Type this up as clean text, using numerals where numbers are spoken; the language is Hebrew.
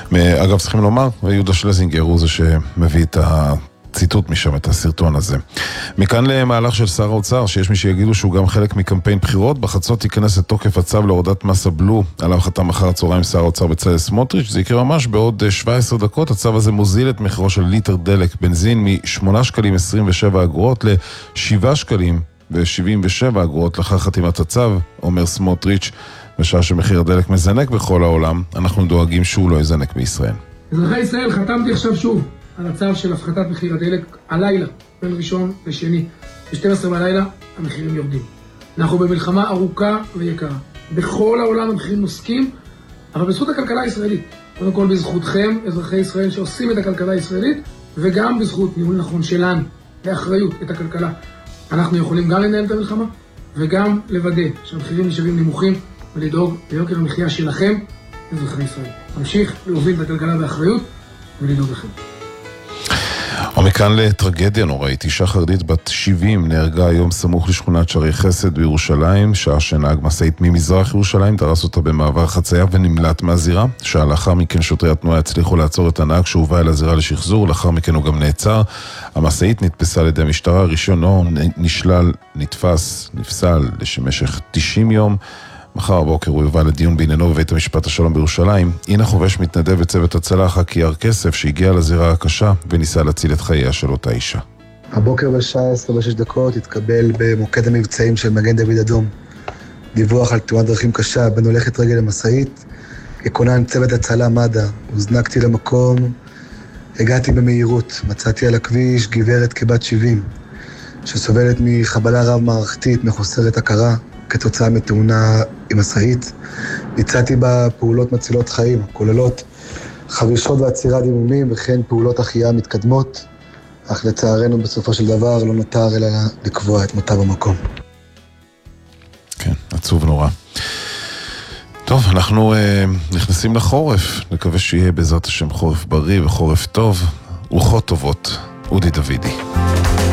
אגב, צריכים לומר, יהודה שלזינגר הוא זה שמביא את ציטוט משם, את הסרטון הזה. מכאן למהלך של שר האוצר, שיש מי שיגידו שהוא גם חלק מקמפיין בחירות. בחצות ייכנס לתוקף הצו להורדת מס הבלו, עליו חתם אחר הצהריים שר האוצר בצלאל סמוטריץ'. זה יקרה ממש בעוד 17 דקות. הצו הזה מוזיל את מחירו של ליטר דלק בנזין מ8 שקלים 27 אגורות ל7 שקלים ו77 אגורות לאחר חתימת הצו, אומר סמוטריץ'. בשעה שמחיר הדלק מזנק בכל העולם, אנחנו דואגים שהוא לא יזנק בישראל. אזרחי ישראל, חתמתי עכשיו שוב על הצו של הפחתת מחיר הדלק הלילה, בין ראשון לשני. ב-12 בלילה המחירים יורדים. אנחנו במלחמה ארוכה ויקרה. בכל העולם המחירים נוסקים, אבל בזכות הכלכלה הישראלית. קודם כל בזכותכם, אזרחי ישראל שעושים את הכלכלה הישראלית, וגם בזכות ניהול נכון שלנו, באחריות את הכלכלה. אנחנו יכולים גם לנהל את המלחמה, וגם לוודא שהמחירים נשארים נמוכים, ולדאוג ליוקר המחיה שלכם, אזרחי ישראל. נמשיך להוביל את הכלכלה באחריות, ולדאוג לכם. ומכאן לטרגדיה נוראית. אישה חרדית בת 70 נהרגה היום סמוך לשכונת שערי חסד בירושלים, שעה שנהג משאית ממזרח ירושלים דרס אותה במעבר חצייה ונמלט מהזירה. שעה לאחר מכן שוטרי התנועה הצליחו לעצור את הנהג שהובא אל הזירה לשחזור, לאחר מכן הוא גם נעצר. המשאית נתפסה על ידי המשטרה, רישיונו נשלל, נפסל למשך 90 יום. מחר בבוקר הוא יובא לדיון בעניינו בבית המשפט השלום בירושלים. אינה חובש מתנדב בצוות הצלה חקי הר כסף שהגיע לזירה הקשה וניסה להציל את חייה של אותה אישה. הבוקר בשעה 10:06 התקבל במוקד המבצעים של מגן דוד אדום דיווח על תאונת דרכים קשה בין הולכת רגל למשאית. ככונן צוות הצלה מד"א הוזנקתי למקום, הגעתי במהירות, מצאתי על הכביש גברת כבת 70 שסובלת מחבלה רב מערכתית מחוסרת הכרה כתוצאה מתאונה עם משאית. ביצעתי בה פעולות מצילות חיים, כוללות חבישות ועצירת דימומים וכן פעולות החייאה מתקדמות, אך לצערנו בסופו של דבר לא נותר אלא לקבוע את מותה במקום. כן, עצוב נורא. טוב, אנחנו נכנסים לחורף, נקווה שיהיה בעזרת השם חורף בריא וחורף טוב, רוחות טובות. אודי דוידי.